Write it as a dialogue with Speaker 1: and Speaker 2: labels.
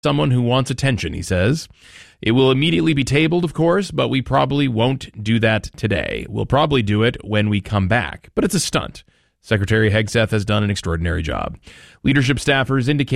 Speaker 1: someone who wants attention, he says. It will immediately be tabled, of course, but we probably won't do that today. We'll probably do it when we come back, but it's a stunt. Secretary Hegseth has done an extraordinary job. Leadership staffers indicate